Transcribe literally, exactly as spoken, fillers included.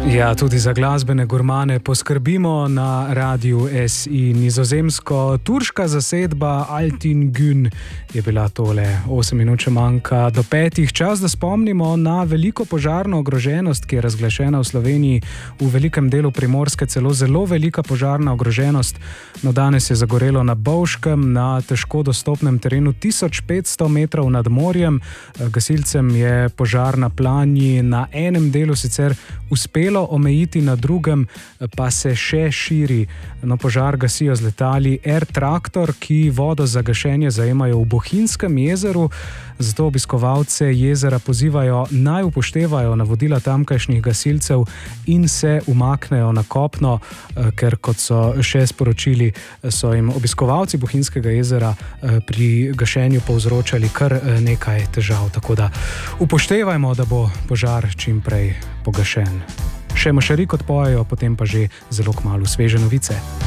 Ja, tudi za glasbene gurmane poskrbimo na Radiu S I Nizozemsko. Turška zasedba Altin Gün je bila tole. osem minut še manjka do petih. Čas, da spomnimo na veliko požarno ogroženost, ki je razglašena v Sloveniji, v velikem delu Primorske celo zelo velika požarna ogroženost. No, danes je zagorelo na Bovškem, na težko dostopnem terenu tisoč petsto metrov nad morjem. Gasilcem je požar na Planji na enem delu sicer uspelo omejiti, na drugem pa se še širi. No, požar gasijo z letali Air Traktor, ki vodo za gašenje zajemajo v Bohinjskem jezeru. Zato obiskovalce jezera pozivajo naj upoštevajo navodila tamkajšnjih gasilcev in se umaknejo na kopno, ker kot so še sporočili, so jim obiskovalci Bohinjskega jezera pri gašenju povzročali kar nekaj težav. Tako da upoštevajmo, da bo požar čim prej pogašen. Še mošari kot pojejo, potem pa že zelo kmalu sveže novice.